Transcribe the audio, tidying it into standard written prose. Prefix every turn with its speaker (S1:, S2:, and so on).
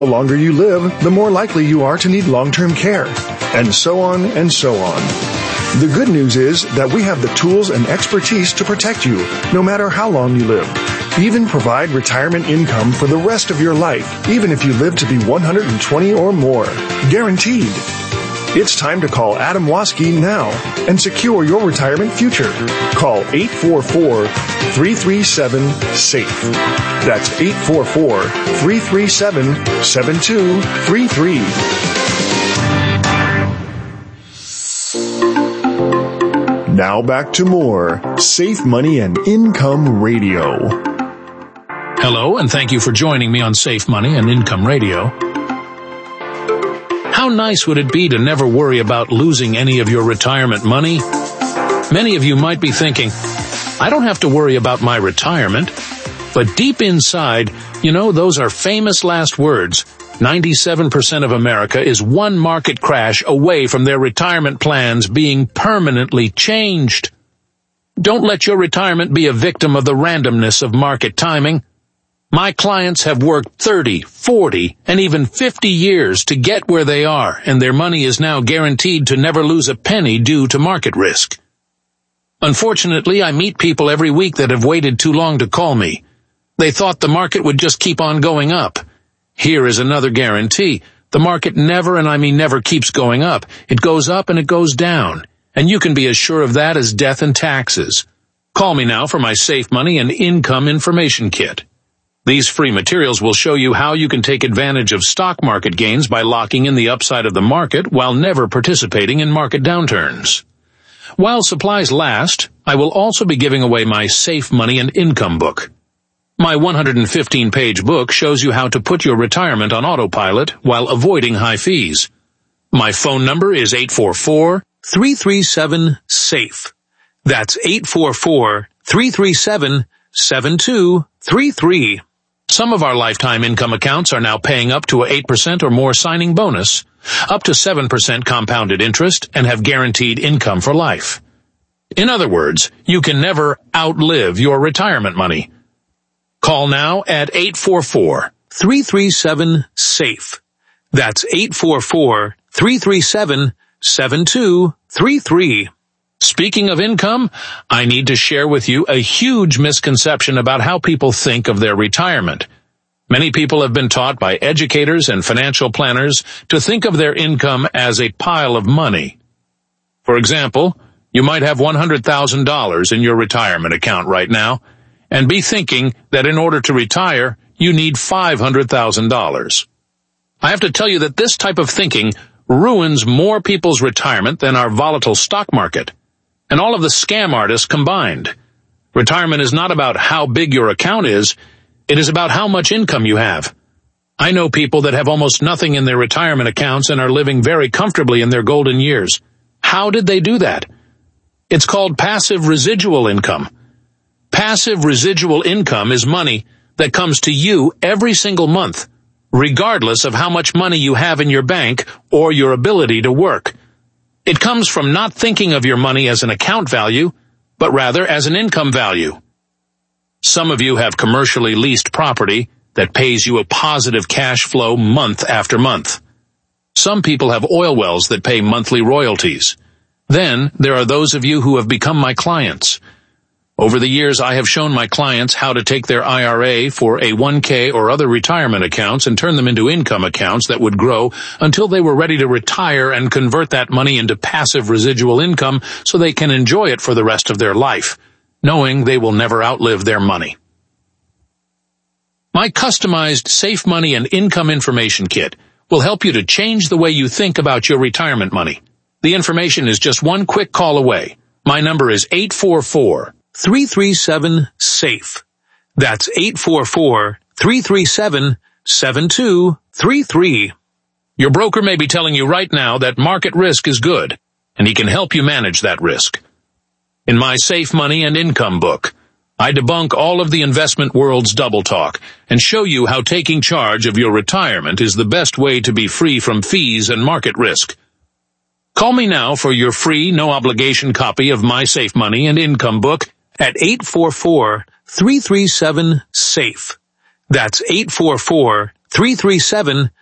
S1: The longer you live, the more likely you are to need long-term care, and so on and so on. The good news is that we have the tools and expertise to protect you, no matter how long you live. Even provide retirement income for the rest of your life, even if you live to be 120 or more. Guaranteed. It's time to call Adam Waske now and secure your retirement future. Call 844-337-SAFE. That's 844-337-7233. Now back to more Safe Money and Income Radio.
S2: Hello, and thank you for joining me on Safe Money and Income Radio. How nice would it be to never worry about losing any of your retirement money? Many of you might be thinking, I don't have to worry about my retirement. But deep inside, you know, those are famous last words. 97% of America is one market crash away from their retirement plans being permanently changed. Don't let your retirement be a victim of the randomness of market timing. My clients have worked 30, 40, and even 50 years to get where they are, and their money is now guaranteed to never lose a penny due to market risk. Unfortunately, I meet people every week that have waited too long to call me. They thought the market would just keep on going up. Here is another guarantee. The market never, and I mean never, keeps going up. It goes up and it goes down, and you can be as sure of that as death and taxes. Call me now for my Safe Money and Income Information Kit. These free materials will show you how you can take advantage of stock market gains by locking in the upside of the market while never participating in market downturns. While supplies last, I will also be giving away my Safe Money and Income book. My 115-page book shows you how to put your retirement on autopilot while avoiding high fees. My phone number is 844-337-SAFE. That's 844-337-7233. Some of our lifetime income accounts are now paying up to a 8% or more signing bonus, up to 7% compounded interest, and have guaranteed income for life. In other words, you can never outlive your retirement money. Call now at 844-337-SAFE. That's 844-337-7233. Speaking of income, I need to share with you a huge misconception about how people think of their retirement. Many people have been taught by educators and financial planners to think of their income as a pile of money. For example, you might have $100,000 in your retirement account right now, and be thinking that in order to retire, you need $500,000. I have to tell you that this type of thinking ruins more people's retirement than our volatile stock market, and all of the scam artists combined. Retirement is not about how big your account is, it is about how much income you have. I know people that have almost nothing in their retirement accounts and are living very comfortably in their golden years. How did they do that? It's called passive residual income. Passive residual income is money that comes to you every single month, regardless of how much money you have in your bank or your ability to work. It comes from not thinking of your money as an account value, but rather as an income value. Some of you have commercially leased property that pays you a positive cash flow month after month. Some people have oil wells that pay monthly royalties. Then there are those of you who have become my clients. Over the years, I have shown my clients how to take their IRA, 401k, or other retirement accounts and turn them into income accounts that would grow until they were ready to retire and convert that money into passive residual income so they can enjoy it for the rest of their life, knowing they will never outlive their money. My customized Safe Money and Income Information Kit will help you to change the way you think about your retirement money. The information is just one quick call away. My number is 844-337-SAFE. That's 844-337-7233. Your broker may be telling you right now that market risk is good, and he can help you manage that risk. In my Safe Money and Income book, I debunk all of the investment world's double talk and show you how taking charge of your retirement is the best way to be free from fees and market risk. Call me now for your free, no-obligation copy of my Safe Money and Income book at 844-337-SAFE. That's 337